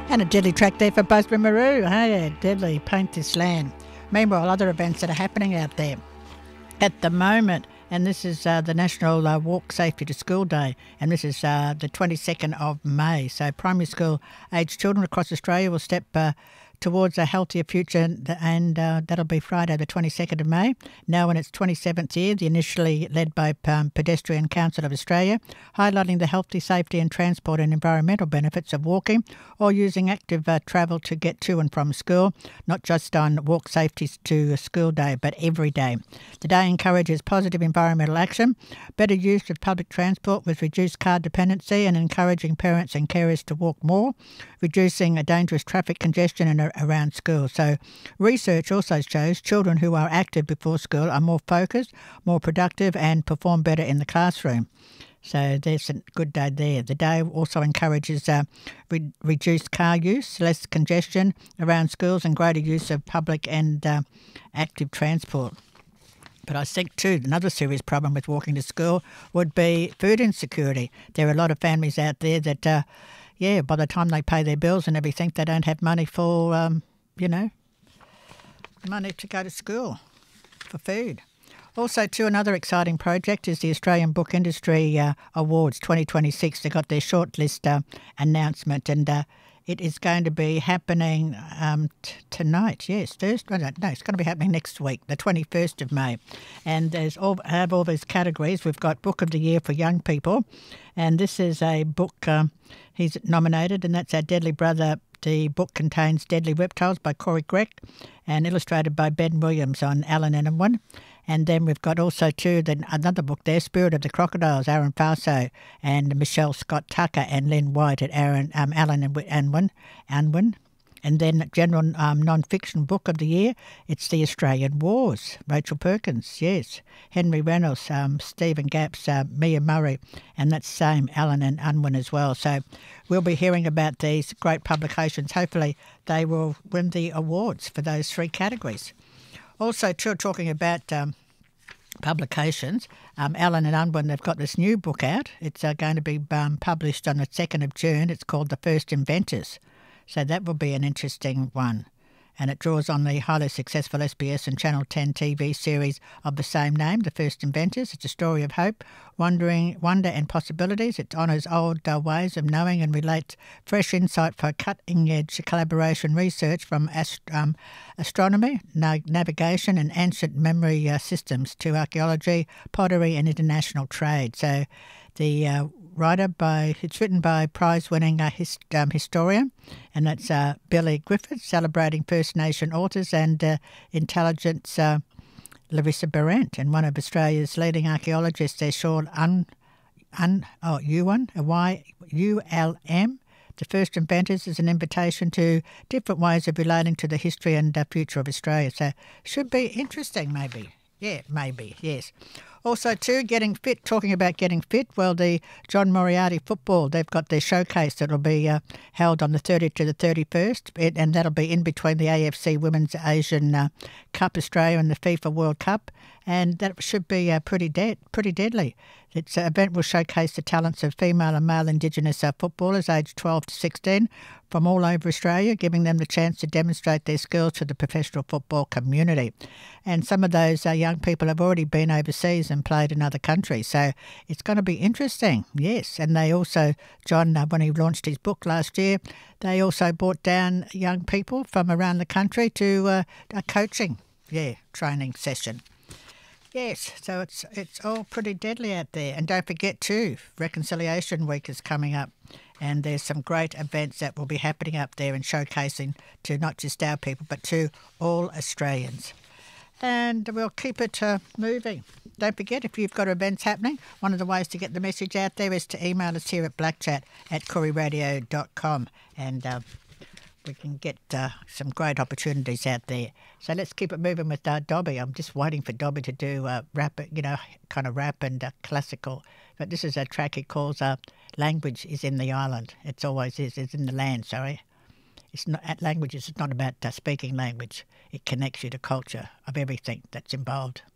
And a deadly track there for Busby Marou. Hey, deadly, Paint This Land. Meanwhile, other events that are happening out there at the moment, and this is the National Walk Safety to School Day, and this is the 22nd of May. So primary school aged children across Australia will step towards a healthier future, and that'll be Friday the 22nd of May. Now in its 27th year, the initially led by Pedestrian Council of Australia, highlighting the healthy, safety and transport and environmental benefits of walking or using active travel to get to and from school, not just on Walk Safety to School Day, but every day. The day encourages positive environmental action, better use of public transport with reduced car dependency and encouraging parents and carers to walk more, reducing dangerous traffic congestion and around school. So research also shows children who are active before school are more focused, more productive and perform better in the classroom. So there's a good day there. The day also encourages reduced car use, less congestion around schools and greater use of public and active transport. But I think too, another serious problem with walking to school would be food insecurity. There are a lot of families out there that by the time they pay their bills and everything, they don't have money for, money to go to school for food. Also, too, another exciting project is the Australian Book Industry Awards 2026. They got their shortlist announcement, and it is going to be happening tonight. Yes, Thursday. No, it's going to be happening next week, the 21st of May. And there's all these categories. We've got Book of the Year for young people, and this is a book he's nominated, and that's Our Deadly Brother. The book contains Deadly Reptiles by Corey Grech and illustrated by Ben Williams on Alan and Unwin. And then we've got also too another book there, Spirit of the Crocodiles, Aaron Farso and Michelle Scott Tucker and Lynn White at Alan and Unwin. And then general non-fiction book of the year, it's The Australian Wars, Rachel Perkins, yes, Henry Reynolds, Stephen Gapps, Mia Murray, and that's same Alan and Unwin as well. So we'll be hearing about these great publications. Hopefully they will win the awards for those three categories. Also, too, talking about publications, Alan and Unwin, they've got this new book out. It's going to be published on the 2nd of June. It's called The First Inventors. So that will be an interesting one. And it draws on the highly successful SBS and Channel 10 TV series of the same name, The First Inventors. It's a story of hope, wonder and possibilities. It honours old ways of knowing and relates fresh insight for cutting-edge collaboration research from astronomy, navigation and ancient memory systems to archaeology, pottery and international trade. So the it's written by prize-winning historian, and that's Billy Griffiths, celebrating First Nation authors and intelligence, Larissa Barrett, and one of Australia's leading archaeologists, Sean Ulm. The First Inventors is an invitation to different ways of relating to the history and future of Australia. So should be interesting, maybe. Yeah, maybe, yes. Also, too, getting fit, talking about getting fit, well, the John Moriarty football, they've got their showcase that will be held on the 30th to the 31st, and that'll be in between the AFC Women's Asian Cup Australia and the FIFA World Cup, and that should be pretty deadly. Its event will showcase the talents of female and male Indigenous footballers aged 12 to 16 from all over Australia, giving them the chance to demonstrate their skills to the professional football community. And some of those young people have already been overseas and played in other countries, so it's going to be interesting, yes. And they also, John, when he launched his book last year, they also brought down young people from around the country to a coaching, training session. Yes, so it's all pretty deadly out there. And don't forget too, Reconciliation Week is coming up, and there's some great events that will be happening up there and showcasing to not just our people but to all Australians. And we'll keep it moving. Don't forget, if you've got events happening, one of the ways to get the message out there is to email us here at blackchat@kooriradio.com, and we can get some great opportunities out there. So let's keep it moving with Dobby. I'm just waiting for Dobby to do rap, kind of rap and classical. But this is a track he calls Language is in the Island. It's always is. It's in the land, sorry. It's not languages. It's not about speaking language. It connects you to culture of everything that's involved.